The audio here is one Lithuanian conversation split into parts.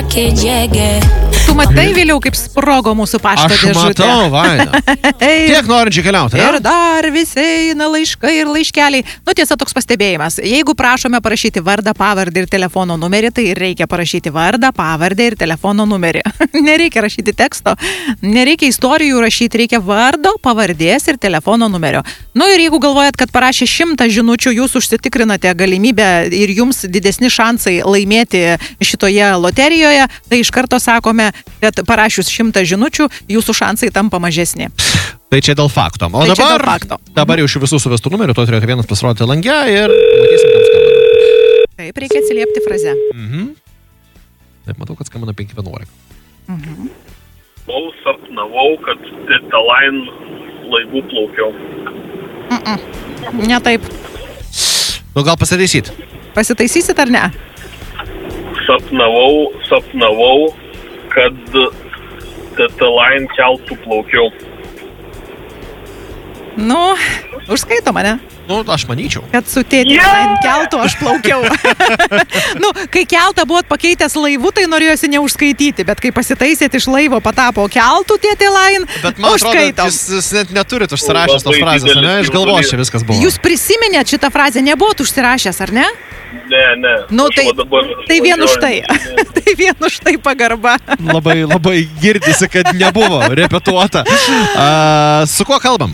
Tu matai vėliau, kaip sprogo mūsų pašto dėžutė? Aš matau, Vaida. Tiek norinčių keliauti, ne? Ir dar visi eina laiškai ir laiškeliai. Nu, tiesa, toks pastebėjimas. Jeigu prašome parašyti vardą, pavardę ir telefono numerį, tai reikia parašyti vardą, pavardę ir telefono numerį. Nereikia rašyti teksto, nereikia istorijų rašyti, reikia vardo, pavardės ir telefono numerio. Nu ir jeigu galvojat, kad parašė 100 žinučių, jūs užsitikrinate galimybę ir jums didesni šansai laimėti šitoje loterijoje, tai iš karto sakome, kad parašius 100 žinučių, jūsų šansai tampa mažesni. Tai čia dėl fakto. O dabar jau iš visų suvestų numerių, to turėtų vienas pasirodyti lange ir matysim, kam skambina. Taip, reikia atsiliepti frazę. Taip, matau, kad skambina 511. Sapnavau, kad Titelain laivų plaukiau. Ne taip. Nu, gal pasitaisyt? Pasitaisysit ar ne? Sapnavau, kad Titelain keltų plaukiau. Nu, užskaito mane. Nu, aš manyčiau. Kad su Titelain keltu aš plaukiau. Nu, kai keltą buvot pakeitęs laivu, tai norėjosi neužskaityti, bet kai pasitaisėt iš laivo patapo keltų Titelain, bet man atrodo, jūs net neturit užsirašęs tos frazės, ne? Iš galvos čia viskas buvo. Jūs prisiminėt šitą frazę, nebuvot užsirašęs, ar ne? Ne. Nu, tai vien už tai. Tai vien už tai pagarba. Labai girdisi, kad nebuvo repetuota. Su kuo kalbam?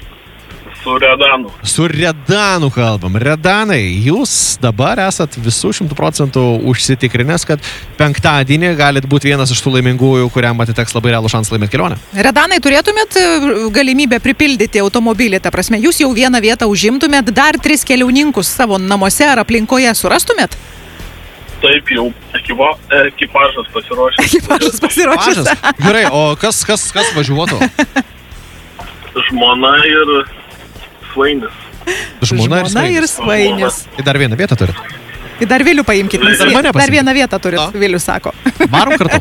Su Redanu kalbam. Redanai, jūs dabar esat visų 100% užsitikrinęs, kad penktadienį galit būti vienas iš tų laimingųjų, kuriam atiteks labai realų šansą laimėti kelionę. Redanai, turėtumėt galimybę pripildyti automobilį, ta prasme, jūs jau vieną vietą užimtumėt, dar 3 keliauninkus savo namuose ar aplinkoje surastumėt? Taip, jau ekipažas pasiruošęs. Gerai, o kas važiuotų? Žmona ir svainis. Žmona ir svainis. Tai dar vieną vietą turit? Tai dar Vilių paimkit, nes dar vieną vietą turit, Vilių sako. Varom kartu?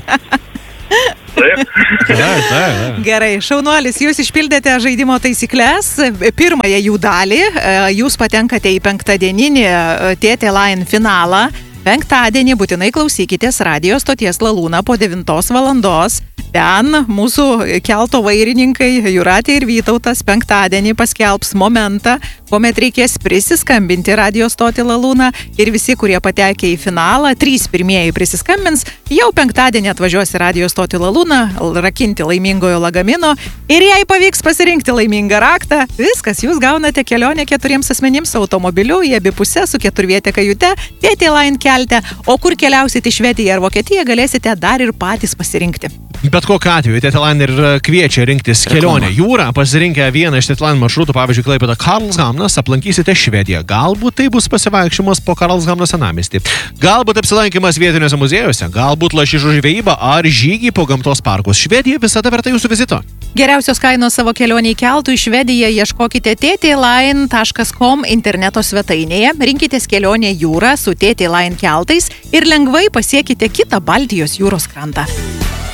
Taip. Gerai, šaunuolis, jūs išpildėte žaidimo taisyklės, pirmąją jų dalį, jūs patenkate į penktadieninį Titelain finalą. Penktadienį būtinai klausykitės radijo stoties Lalūna po 9 valandos. Ten mūsų kelto vairininkai Jūratė ir Vytautas penktadienį paskelbs momentą, kuomet reikės prisiskambinti radijo stotį Lalūna ir visi, kurie patekė į finalą, 3 pirmieji prisiskambins, jau penktadienį atvažiuos į radijo stotį Lalūna, rakinti laimingojo lagamino ir jei pavyks pasirinkti laimingą raktą, viskas, jūs gaunate kelionę 4 asmenims automobiliu į abi pusės su 4-viete kajute, Titelain kelte, o kur keliausite į Švediją ar Vokietiją, galėsite dar ir patys pasirinkti. Bet kokiu atveju Titelain ir kviečia rinktis kelionę jūrą, pasirinkę vieną iš Titelain maršrutų, pavyzdžiui, Klaipėda Karlshamnas, aplankysite Švediją. Galbūt tai bus pasivaikščiojimas po Karlshamno senamiestį. Galbūt apsilankymas vietiniuose muziejuose, galbūt lašišų žvejyba ar žygiai po gamtos parkus. Švedija visada verta jūsų vizito. Geriausios kainos savo kelionei keltų į Švediją ieškokite titelain.com interneto svetainėje. Rinkitės kelionę jūrą su Titelain keltais ir lengvai pasiekite kitą Baltijos jūros krantą.